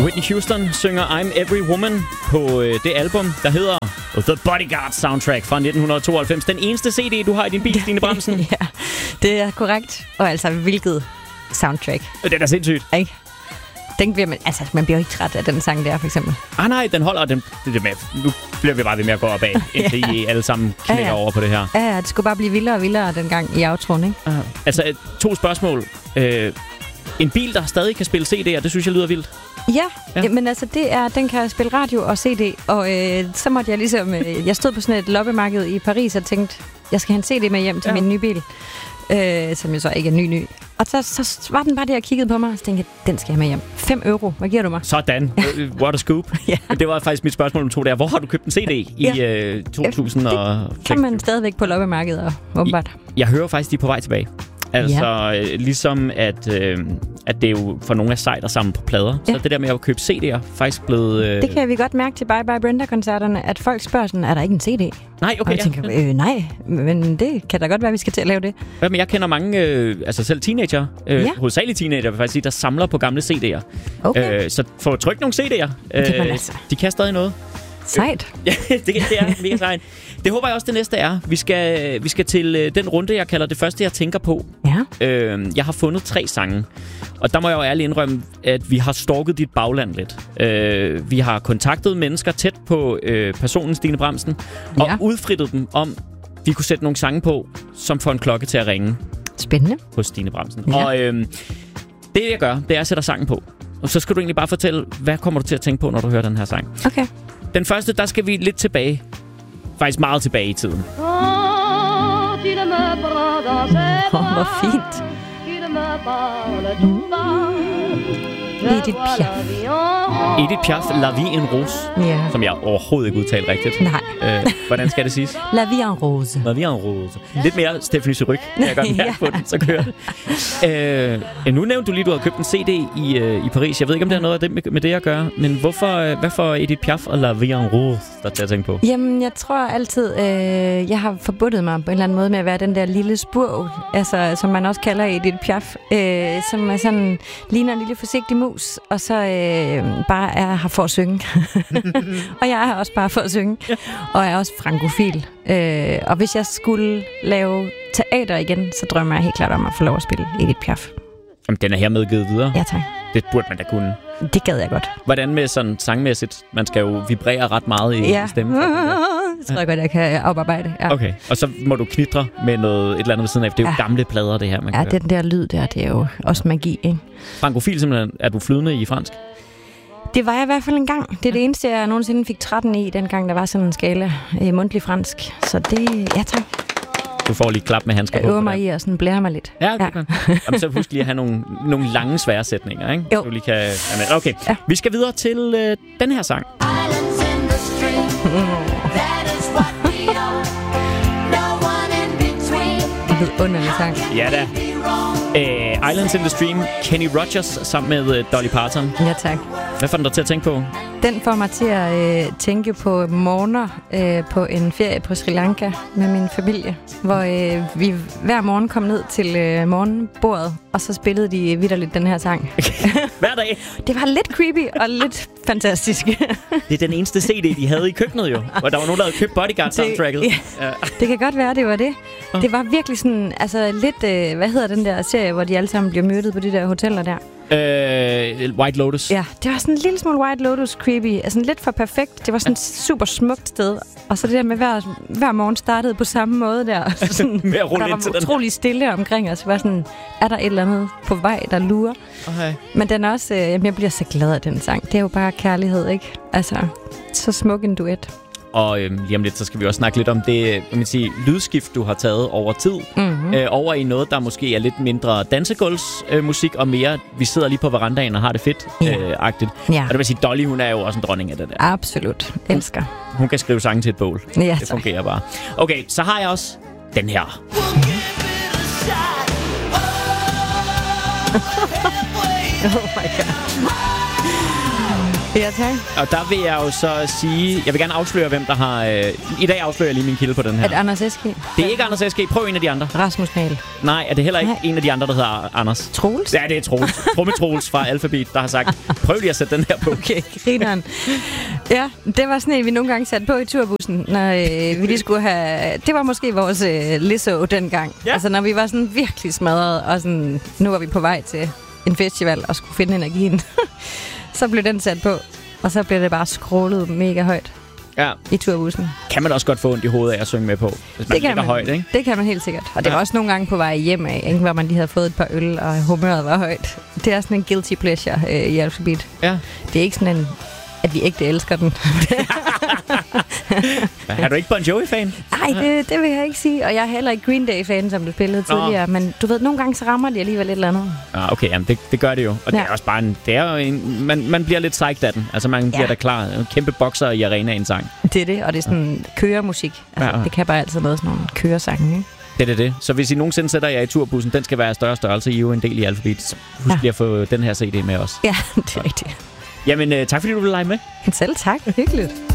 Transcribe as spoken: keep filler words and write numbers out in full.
Whitney Houston synger I'm Every Woman på øh, det album, der hedder The Bodyguard Soundtrack fra nitten tooghalvfems. Den eneste C D, du har i din bil, Stine Bramsen. Ja, det er korrekt. Og altså, hvilket soundtrack. Det er syndsygt. Ikke? Den bliver man, altså, man bliver jo ikke træt af den sang der, for eksempel. Ah nej, den holder den, det med. Nu bliver vi bare ved med at gå opad, indtil I alle sammen knækker ja, ja. over på det her. Ja, ja, det skulle bare blive vildere og vildere dengang i outroen, ikke? Ah. Altså, to spørgsmål. Øh, en bil, der stadig kan spille C D'er, det synes jeg lyder vildt. Ja, ja, men altså, det er, den kan spille radio og C D, og øh, så måtte jeg ligesom, øh, jeg stod på sådan et loppemarked i Paris og tænkte, jeg skal have en C D med hjem til ja. min nye bil, øh, som jo så ikke er ny ny. Og så, så var den bare der og kiggede på mig, og så tænkte jeg, den skal jeg med hjem. fem euro, hvad giver du mig? Sådan, what a scoop. Ja. Det var faktisk mit spørgsmål om to der. Hvor har du købt en C D i ja. øh, to tusind og seks? Det kan man stadigvæk på loppemarkedet, og åbenbart. Jeg, jeg hører faktisk, de er på vej tilbage. Altså, ja. øh, ligesom at, øh, at det er jo for nogle af sejt at samle på plader. Ja. Så det der med at købe C D'er faktisk blevet... Øh... Det kan vi godt mærke til Bye Bye Brenda-koncerterne, at folk spørger sådan, er der ikke en C D? Nej, okay. Og jeg tænker, øh, nej, men det kan da godt være, vi skal til at lave det. Ja, men jeg kender mange, øh, altså selv teenager, øh, ja. hovedsageligt teenager, vil faktisk sige, der samler på gamle C D'er. Okay. Øh, så få trykt nogle C D'er. Øh, altså. De kan stadig noget. Sejt. Ja, det, det er mega sejt. Det håber jeg også, det næste er. Vi skal, vi skal til øh, den runde, jeg kalder det første, jeg tænker på. Ja. Øh, jeg har fundet tre sange. Og der må jeg jo ærligt indrømme, at vi har stalket dit bagland lidt. Øh, vi har kontaktet mennesker tæt på øh, personen Stine Bramsen, og ja. udfrittet dem om, vi kunne sætte nogle sange på, som får en klokke til at ringe. Spændende. Hos Stine Bramsen. Ja. Og øh, det, jeg gør, det er, at jeg sætter sangen på. Og så skal du egentlig bare fortælle, hvad kommer du til at tænke på, når du hører den her sang? Okay. Den første, der skal vi lidt tilbage. Faktisk meget tilbage i tiden. Åh, oh, hvor fint. Edith Piaf. Edith Piaf, La Vie en Rose. Ja. Som jeg overhovedet ikke udtaler rigtigt. Nej. Øh, hvordan skal det siges? La Vie en Rose. La Vie en Rose. Lidt mere Stephanie Suryk. Jeg gør den her på den, så kører det. Øh, nu nævnte du lige, at du har købt en C D i, øh, i Paris. Jeg ved ikke, om det har noget af det med, med det at gøre. Men hvorfor, øh, hvad for Edith Piaf og La Vie en Rose, der til at tænke på? Jamen, jeg tror altid, øh, jeg har forbundet mig på en eller anden måde med at være den der lille spurv, altså, som man også kalder Edith Piaf, øh, som er sådan, ligner en lille forsigtig mus, og så øh, bare er her for at synge. Og jeg er her også bare for at synge. Og er også frankofil. Øh, og hvis jeg skulle lave teater igen, så drømmer jeg helt klart om at få lov at spille Edith Piaf. Jamen, den er hermed givet videre. Ja, tak. Det burde man da kunne. Det gad jeg godt. Hvordan med sådan sangmæssigt? Man skal jo vibrere ret meget i ja. stemmen. Det tror jeg godt, jeg kan oparbejde. Ja. Okay, og så må du knitre med noget, et eller andet ved siden af. Det er jo ja. gamle plader, det her, man Ja, kan den der lyd der, det er jo også magi, ikke? Frankofil simpelthen. Er du flydende i fransk? Det var jeg i hvert fald en gang. Det er det eneste, jeg nogensinde fik tretten i, dengang der var sådan en skala i mundtlig fransk. Så det, ja tak. Du får lige klap med handsker på. Jeg øver mig i og sådan blære mig lidt. Ja, det ja. kan. Jamen, så husk lige at have nogle, nogle lange svære sætninger, ikke? Jo. Så du lige kan... Okay, ja. Vi skal videre til øh, den her sang. En vidunderlig sang. Ja da. Uh, Islands in the Stream, Kenny Rogers sammen med uh, Dolly Parton. Ja, tak. Hvad får den dig til at tænke på? Den får mig til at øh, tænke på morgener øh, på en ferie på Sri Lanka med min familie, hvor øh, vi hver morgen kom ned til øh, morgenbordet, og så spillede de vitterligt den her sang. Hver dag? Det var lidt creepy og lidt fantastisk. Det er den eneste C D, de havde i køkkenet jo, og der var nogen, der havde købt Bodyguard-soundtracket. Det, ja. Det kan godt være, det var det. Oh. Det var virkelig sådan, altså lidt, øh, hvad hedder den der serie, hvor de alle sammen bliver myrdet på de der hoteller der? Uh, White Lotus. Ja, det var sådan en lille smule White Lotus creepy. Altså lidt for perfekt. Det var sådan et super smukt sted. Og så det der med hver, hver morgen startede på samme måde der. Sådan, med at rulle der ind til var utrolig stille omkring os. Var sådan, er der et eller andet på vej, der lurer? Okay. Men den er også, øh, jeg bliver så glad af den sang. Det er jo bare kærlighed, ikke? Altså, så smuk en duet. Og øhm, lige om lidt, så skal vi også snakke lidt om det, kan man sige, lydskift, du har taget over tid. Mm-hmm. Øh, over i noget, der måske er lidt mindre dansegulvsmusik, øh, og mere, vi sidder lige på verandaen og har det fedt-agtigt. Ja. Ja. Og det vil sige, Dolly, hun er jo også en dronning af det der. Absolut. Elsker. Hun, hun kan skrive sange til et bål. Ja, det fungerer bare. Okay, så har jeg også den her. Oh my god. Ja, tak. Og der vil jeg jo så sige... Jeg vil gerne afsløre, hvem der har... Øh, I dag afslører jeg lige min kilde på den her. Er det Anders S G? Det er ikke Anders S G. Prøv en af de andre. Rasmus Nahl. Nej, er det heller ikke Nej. en af de andre, der hedder Anders? Troels? Ja, det er Troels. Trumme Troels fra Alphabet, der har sagt, prøv lige at sætte den her på. Okay, grineren. Ja, det var sådan en, vi nogle gange satte på i turbussen, når øh, vi lige skulle have... Det var måske vores øh, Lizzo dengang. Ja. Altså, når vi var sådan virkelig smadret, og sådan, nu var vi på vej til en festival og skulle finde energien. Så blev den sat på, og så blev det bare scrollet mega højt ja. i turbussen. Kan man også godt få ondt i hovedet af at synge med på, hvis man ligger højt, ikke? Det kan man helt sikkert. Og det var ja. også nogle gange på vej hjem af, ikke? Hvor man lige havde fået et par øl, og humøret var højt. Det er sådan en guilty pleasure øh, i Alphabet. Ja. Det er ikke sådan en, at vi ægte elsker den. Er du ikke Bon Jovi-fan? Nej, det, det vil jeg ikke sige. Og jeg er heller ikke Green Day-fan, som du spillede tidligere. Men du ved, nogle gange så rammer de alligevel et eller andet. Ja, okay, jamen det, det gør det jo. Og ja. det er også bare en... Det er jo en man, man bliver lidt psyched af den. Altså, man bliver ja. da klar. En kæmpe bokser i arenaen sang. Det er det, og det er sådan køremusik. Altså, ja. det kan bare altid noget sådan nogle køresange, ikke? Det er det, det. Så hvis I nogensinde sætter jer i turbussen, den skal være af større størrelse. I er jo en del i Alphabet. Husk ja. lige at få den her C D med os. Ja, det er rigtigt. Jamen, øh, tak fordi du ville lege med. Selv tak. Hyggeligt.